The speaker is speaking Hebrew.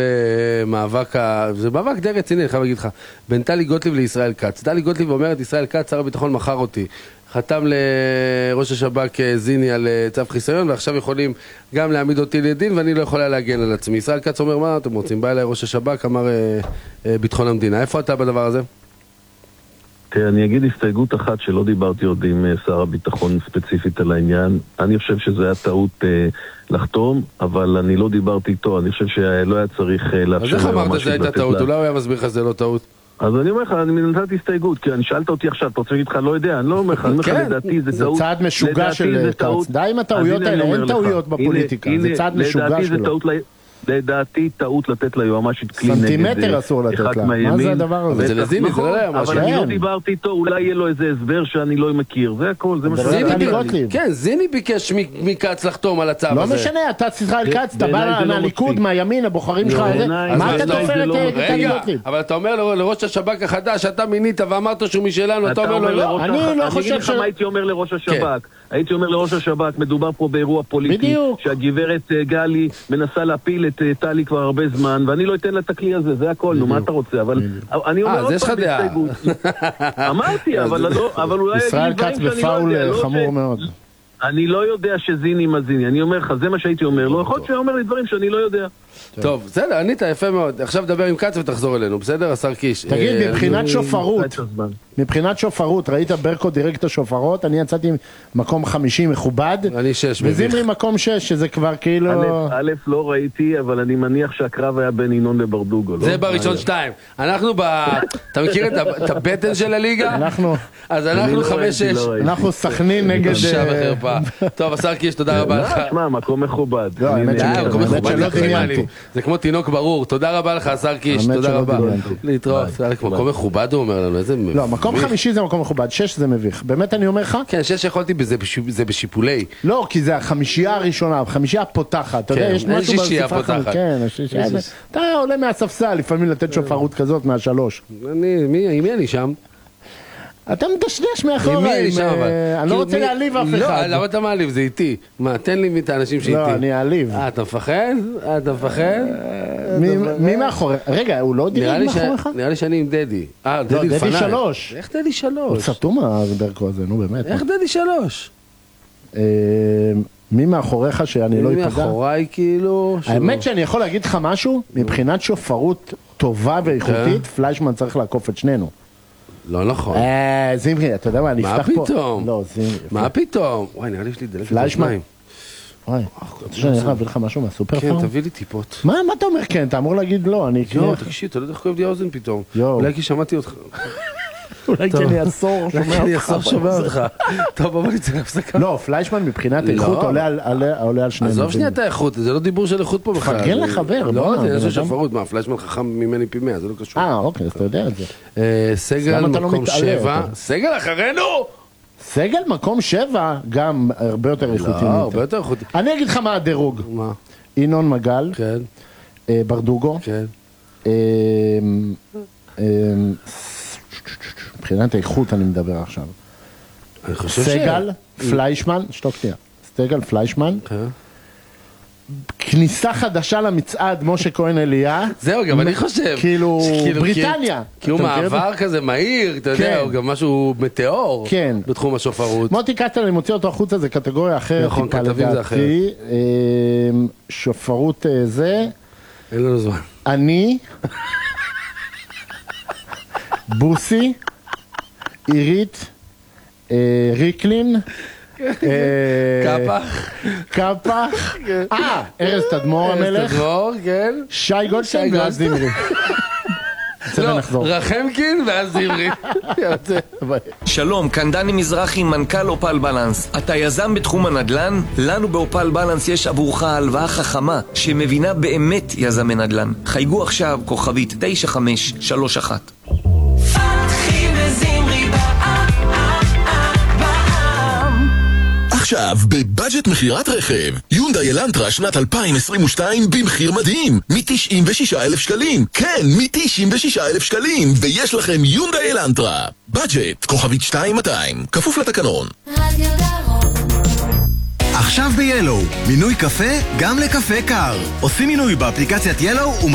זה מאבק די רציני, אני חייב להגיד לך, בין טלי גוטליב לישראל כץ. טלי גוטליב אומרת, ישראל כץ, שר הביטחון מכר אותי. חתם לראש השב"כ זיני על צו חיסיון, ועכשיו יכולים גם להעמיד אותי לדין, ואני לא יכולה להגן על עצמי. ישראל כץ אומר, מה אתם רוצים? בא אליי ראש השב"כ, אמר ביטחון המדינה. איפה אתה בדבר הזה? אני אגיד הסתייגות אחת שלא דיברתי עוד עם שר הביטחון ספציפית על העניין. אני חושב שזה היה טעות לחתום, אבל אני לא דיברתי איתו. אני חושב שלא היה צריך לאפשר... אז איך אמרת שזה הייתה טעות? אולי הוא היה מסביר לך שזה לא טעות? אז אני אומר לך, אני נתתי הסתייגות, כי אני שאלת אותי עכשיו, אתה רוצה להגיד לך, לא יודע, אני לא אומר לך, לדעתי זה טעות. זה צעד משוגע של כץ. די עם הטעויות האלה, אין טעויות בפוליטיקה, זה צעד משוגע שלו. לדעתי טעות לתת ליועמ"שית כלי נגד סנטימטר אסור לתת לה. מה זה הדבר הזה? זה לזיני, זה לא ליועמ"שית. אבל אני לא דיברתי איתו, אולי יהיה לו איזה הסבר שאני לא מכיר. זה הכל, זה מה שאני... כן, זיני ביקש מקץ לחתום על הצו הזה. לא משנה, אתה ישראל כץ, אתה בא מהליכוד, מהימין, הבוחרים שלך, מה אתה תופר את טלי גוטליב? אבל אתה אומר לראש השב"כ החדש, אתה מינית ואמרת שהוא משלנו, אתה אומר לו לא. אני לא חושב ש... הייתי אומר לראש השב"כ, הייתי אומר לראש השב"כ, מדובר פה באירוע פוליטי, שהגברת גלי מנסה להפיל את טלי כבר הרבה זמן, ואני לא אתן לה את הכלי הזה, זה הכל, נו, מה אתה רוצה? אבל אני אומר עוד פעם בהסתייגות. אמרתי, אבל אולי... ישראל כץ בפאול חמור מאוד. אני לא יודע שזיני מזיני, אני אומר לך, זה מה שהייתי אומר, לא יכול להיות שאומר לי דברים שאני לא יודע. טוב, בסדר, ענית, יפה מאוד. עכשיו דבר עם כץ ותחזור אלינו, בסדר, השר קיש? תגיד, מבחינת שופרות, ראית ברקו דירקט השופרות, אני יצאתי מקום 50 מכובד, אני 6 מביך. וזימרי מקום 6, שזה כבר כאילו... א', לא ראיתי, אבל אני מניח שהקרב היה בין ינון לברדוגו. זה בראשון 2. אנחנו אתה מכיר את הבטן של הליגה? אז אנחנו 5-6. אנחנו סכנין נגד... טוב, השר קיש, תודה רבה לך. תשמע, מקום מכובד. זה כמו תינוק ברור. תודה רבה לך, השר קיש, תודה רבה. להתראות. מקום מכובד הוא אומר לנו, איזה מביך. לא, מקום 5 זה מקום מכובד, 6 זה מביך. באמת אני אומר לך? כן, 6 יכולתי, זה בשיפולי. לא, כי זה החמישייה הראשונה, החמישייה הפותחת. אתה יודע, יש משהו בספרה. כן, אתה עולה מהספסל, לפעמים לתת שופרות כזאת, מהשלוש. מי אני שם? אתה מדשדש מאחורה, אני לא רוצה להעליב אף אחד. לא, למה אתה מעליב? זה איתי. מה, תן לי את האנשים שאיתי. לא, אני אעליב. אתה מפחד? אתה מפחד? מי מאחורי? רגע, הוא לא דירג מאחוריך? נראה לי שאני עם דדי. דדי לפניי. דדי 3. איך דדי 3? הוא סתום ברקו הזה, נו באמת. איך דדי 3? מי מאחוריך שאני לא אפגע? מי מאחוריי כאילו? האמת שאני יכול להגיד לך משהו, מבחינת שופרות טובה ואיכותית, פליישמן צריך לעקוף את שנינו. לא נכון. זימרי, אתה יודע מה, אני אפתח פה. מה פתאום? לא, זימרי. מה פתאום? וואי, נראה לי יש לי דלק פליישמן. וואי, רוצה שאני הולך להביא לך משהו מהסופר כן, פארם? תביא לי טיפות. מה אתה אומר כן? אתה אמור להגיד לא, אני... לא, תקשיב, אתה לא יודע איך כואב לי האוזן פתאום. אולי כי שמעתי אותך. אולי כי אני עשור שומע אותך. טוב, בוא נצא להפסקה. לא, פליישמן מבחינת איכות עולה על שנינו. עזוב שנייה את האיכות, זה לא דיבור של איכות פה בכלל. פרגן לחבר. לא, זה יש שפרות, מה, פליישמן חכם ממני פי 100, זה לא קשור. אוקיי, אז אתה יודע את זה. סגל מקום 7. סגל אחרינו! סגל מקום 7, גם הרבה יותר איכותי. לא, הרבה יותר איכותי. אני אגיד לך מה הדירוג. מה? ינון מגל. כן. ברדוגו. כן. מבחינת האיכות אני מדבר עכשיו. אני חושב סגל, פליישמן, שתוק שנייה. סגל, פליישמן. כניסה חדשה למצעד, משה כהן אליה. זהו, גם אני חושב. כאילו, בריטניה. כי הוא מעבר כזה מהיר, אתה יודע, הוא גם משהו מטאור. כן. בתחום השופרות. מוטי קטל, אני מוציא אותו החוצה, זה קטגוריה אחרת. נכון, כתבים זה אחרת. שופרות זה. אין לנו זמן. אני. בוסי. עירית. ריקלין. קפח ארז תדמור המלך, שי גולדשטיין ואז זימרי. לא, רחמקין ואז זימרי. שלום, כאן דני מזרחי, מנכ"ל אופל בלנס. אתה יזם בתחום הנדל"ן? לנו באופל בלנס יש עבורך הלוואה חכמה שמבינה באמת יזמי נדל"ן. חייגו עכשיו כוכבית 9531. עכשיו, בבאג'ט מחירת רכב, יונדאי אלנטרה שנת 2022 במחיר מדהים, מ-96,000 שקלים. כן, מ-96,000 שקלים, ויש לכם יונדאי אלנטרה. באג'ט, כוכבית 2200, כפוף לתקנון. עכשיו ב-Yellow, מינוי קפה גם לקפה קר. עושים מינוי באפליקציית Yellow